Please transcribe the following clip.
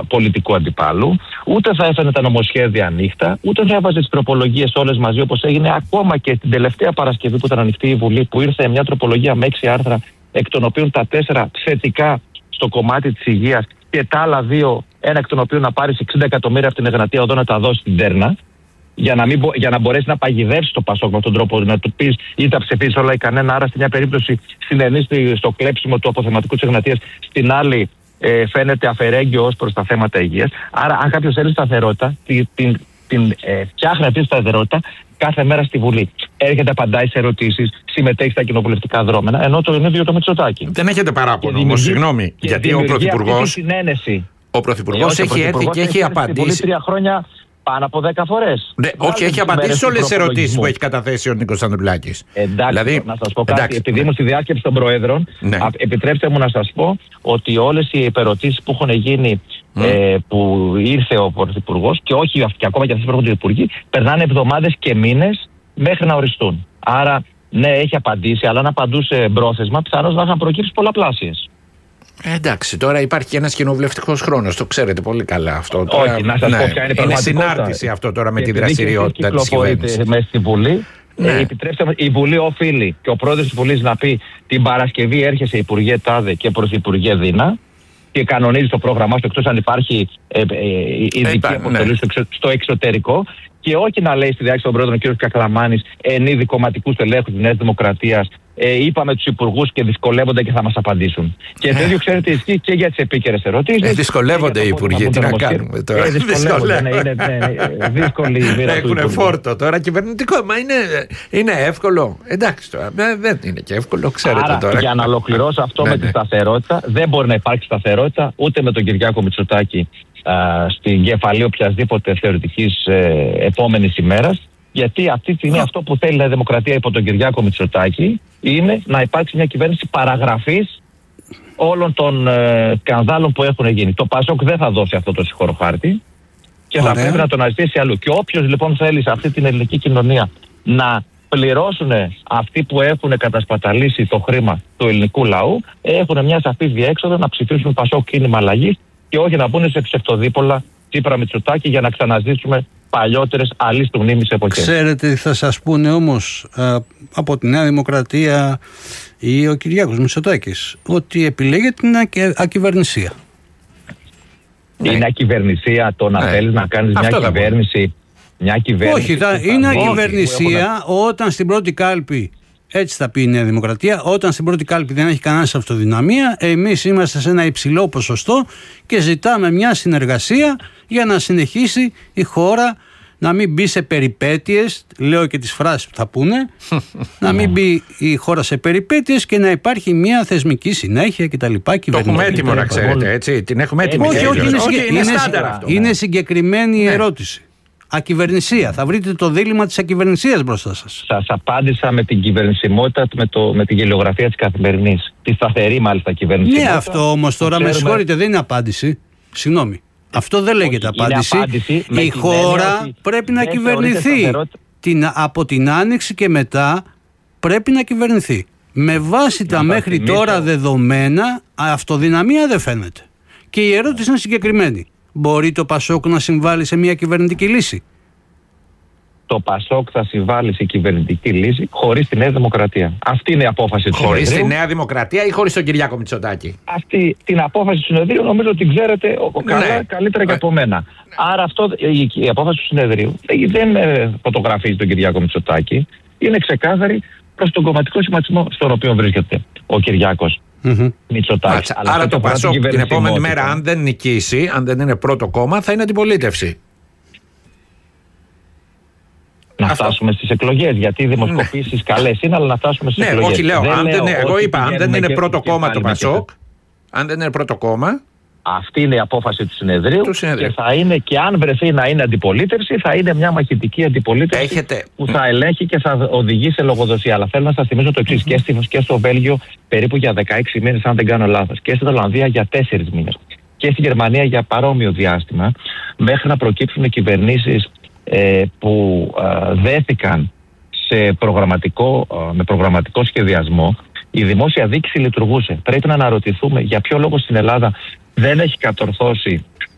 πολιτικού αντιπάλου, ούτε θα έφερε τα νομοσχέδια ανοιχτά, ούτε θα έβαζε τις τροπολογίες όλες μαζί όπως έγινε ακόμα και την τελευταία Παρασκευή που ήταν ανοιχτή η Βουλή, που ήρθε μια τροπολογία με 6 άρθρα, εκ των οποίων τα 4 θετικά στο κομμάτι της υγείας και τα άλλα 2, ένα εκ των οποίων να πάρεις 60 εκατομμύρια από την Εγνατία Οδό να τα δώσει στην Τέρνα, για να μπορέσει να παγιδεύσει το Πασόκ με αυτόν τον τρόπο, να του πεις ή θα ψηφίσεις όλα ή κανένα. Άρα, στην μια περίπτωση συνενείς στο κλέψιμο του αποθεματικού της Εγνατίας, στην άλλη φαίνεται αφαιρέγγιο ως προς τα θέματα υγείας. Άρα, αν κάποιος θέλει σταθερότητα, την φτιάχνει αυτή τη σταθερότητα κάθε μέρα στη Βουλή. Έρχεται, απαντάει σε ερωτήσεις, συμμετέχει στα κοινοβουλευτικά δρόμενα, ενώ το ίδιο το Μητσοτάκη. Δεν έχετε παράπονο όμως, συγγνώμη, γιατί ο Πρωθυπουργός έχει έρθει και έχει απαντήσει. Στη Βουλή 3 χρόνια πάνω από 10 φορές. Ναι, όχι, έχει απαντήσει σε όλες τις ερωτήσεις που έχει καταθέσει ο Νίκος Ανδρουλάκης. Εντάξει, δηλαδή, να σας πω κάτι. Επειδή ήμουν στη διάσκεψη των Προέδρων, επιτρέψτε μου να σας πω ότι όλες οι ερωτήσεις που έχουν γίνει, που ήρθε ο Πρωθυπουργός, και όχι και ακόμα και αυτοί που έρχονται οι υπουργοί, περνάνε εβδομάδες και μήνες μέχρι να οριστούν. Άρα, ναι, έχει απαντήσει, αλλά αν απαντούσε μπρόθεσμα, πιθανώς να είχαν προκύψει πολλαπλάσιες. Εντάξει, τώρα υπάρχει και ένας κοινοβουλευτικός χρόνος, το ξέρετε πολύ καλά αυτό. Τώρα, όχι, να σας πω ποια είναι η πραγματικότητα. Είναι συνάρτηση αυτό τώρα με τη δραστηριότητα της κυβέρνησης. Μέσα στη Βουλή. Επιτρέψτε, η Βουλή οφείλει και ο πρόεδρος της Βουλής να πει την Παρασκευή έρχεσαι Υπουργέ Τάδε και Πρωθυπουργέ Δίνα και κανονίζει το πρόγραμμά σου, εκτός αν υπάρχει ειδική αποστολή στο εξωτερικό. Και όχι να λέει στη διάρκεια των πρόεδρων ο κ. Κακλαμάνης εν είδη κομματικού τελέχου της Νέας Δημοκρατίας, είπαμε τους υπουργούς και δυσκολεύονται και θα μας απαντήσουν. Και το ίδιο, ξέρετε, ισχύει και για τις επίκαιρες ερωτήσεις. Δυσκολεύονται οι υπουργοί, τι να κάνουμε τώρα. Δυσκολεύονται, είναι δύσκολη η μοίρα του. Έχουν φόρτο τώρα κυβερνητικό, μα είναι εύκολο. Εντάξει τώρα, δεν είναι και εύκολο, ξέρετε. Άρα, τώρα. Για να ολοκληρώσω αυτό με τη σταθερότητα, δεν μπορεί να υπάρξει σταθερότητα ούτε με τον Κυριάκο Μητσοτάκη στην κεφαλή οποιασδήποτε θεωρητικής επόμενης ημέρας, γιατί αυτή τη στιγμή αυτό που θέλει η Δημοκρατία υπό τον Κυριάκο Μητσοτάκη είναι να υπάρξει μια κυβέρνηση παραγραφής όλων των σκανδάλων που έχουν γίνει. Το Πασόκ δεν θα δώσει αυτό το συγχωροχάρτη και θα πρέπει να τον αναζητήσει αλλού. Και όποιος λοιπόν θέλει σε αυτή την ελληνική κοινωνία να πληρώσουν αυτοί που έχουν κατασπαταλήσει το χρήμα του ελληνικού λαού, έχουν μια σαφή διέξοδο να ψηφίσουν Πασόκ κίνημα αλλαγής και όχι να μπουν σε ψευτοδίπολα Τσίπρα Μητσοτάκη για να ξαναζήσουμε παλιότερες αλής του μνήμης εποχές. Ξέρετε τι θα σας πούνε όμως από τη Νέα Δημοκρατία ή ο Κυριάκος Μητσοτάκης? Ότι επιλέγει την ακυβερνησία. Είναι ακυβερνησία το να θέλεις να κάνεις μια κυβέρνηση. Όχι, είναι ακυβερνησία όταν στην πρώτη κάλπη, έτσι θα πει η Νέα Δημοκρατία, όταν στην πρώτη κάλπη δεν έχει κανένας αυτοδυναμία, εμείς είμαστε σε ένα υψηλό ποσοστό και ζητάμε μια συνεργασία για να συνεχίσει η χώρα να μην μπει σε περιπέτειες, λέω και τις φράσεις που θα πούνε, να μην μπει η χώρα σε περιπέτειες και να υπάρχει μια θεσμική συνέχεια κτλ. Το έχουμε έτοιμο να ξέρετε, έτσι, την έχουμε έτοιμη. Όχι, είναι συγκεκριμένη η ερώτηση. Ακυβερνησία. Θα βρείτε το δίλημμα της ακυβερνησίας μπροστά σας. Σας απάντησα με την κυβερνησιμότητα, με την γελιογραφία της καθημερινής. Τη σταθερή μάλιστα κυβερνησιμότητα. Ναι, αυτό όμως τώρα με συγχωρείτε, δεν είναι απάντηση. Συγγνώμη. Αυτό δεν λέγεται απάντηση. Η χώρα πρέπει να κυβερνηθεί. Από την Άνοιξη και μετά πρέπει να κυβερνηθεί. Με βάση τα μέχρι τώρα δεδομένα, αυτοδυναμία δεν φαίνεται. Και η ερώτηση είναι συγκεκριμένη. Μπορεί το Πασόκ να συμβάλλει σε μια κυβερνητική λύση? Το Πασόκ θα συμβάλλει σε κυβερνητική λύση χωρίς τη Νέα Δημοκρατία. Αυτή είναι η απόφαση του συνεδρίου. Χωρίς τη Νέα Δημοκρατία ή χωρίς τον Κυριάκο Μητσοτάκη? Αυτή την απόφαση του συνεδρίου νομίζω ότι ξέρετε καλύτερα και από μένα. Άρα η απόφαση του συνεδρίου δεν φωτογραφίζει τον Κυριάκο Μητσοτάκη. Είναι ξεκάθαρη προς τον κομματικό σχηματισμό στον οποίο βρίσκεται ο Κυριάκος Μητσοτάκης. Άρα το Πασόκ την επόμενη μέρα, αν δεν νικήσει, αν δεν είναι πρώτο κόμμα, θα είναι αντιπολίτευση. Να φτάσουμε στις εκλογές, γιατί οι δημοσκοπήσεις καλές είναι, αλλά να φτάσουμε στις εκλογές. Όχι, λέω, εγώ είπα, αν δεν είναι πρώτο κόμμα το Πασόκ, αν δεν είναι πρώτο κόμμα. Αυτή είναι η απόφαση του συνεδρίου και θα είναι, και αν βρεθεί να είναι αντιπολίτευση, θα είναι μια μαχητική αντιπολίτευση που θα ελέγχει και θα οδηγεί σε λογοδοσία. Αλλά θέλω να σας θυμίσω το εξής: και στο Βέλγιο περίπου για 16 μήνες, αν δεν κάνω λάθος, και στην Ολλανδία για 4 μήνες, και στη Γερμανία για παρόμοιο διάστημα, μέχρι να προκύψουν κυβερνήσεις που δέθηκαν με προγραμματικό σχεδιασμό. Η δημόσια διοίκηση λειτουργούσε. Πρέπει να αναρωτηθούμε για ποιο λόγο στην Ελλάδα δεν έχει κατορθώσει